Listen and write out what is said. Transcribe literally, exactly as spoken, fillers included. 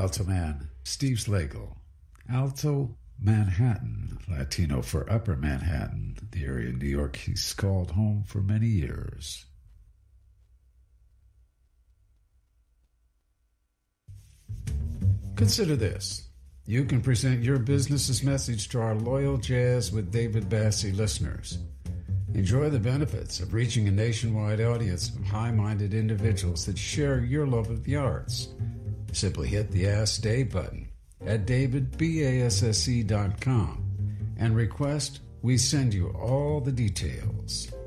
Alto Man, Steve Slagle. Alto Manhattan, Latino for Upper Manhattan, the area in New York he's called home for many years. Consider this. You can present your business's message to our loyal Jazz with David Bassie listeners. Enjoy the benefits of reaching a nationwide audience of high-minded individuals that share your love of the arts. Simply hit the Ask Dave button at david basse dot com and request we send you all the details.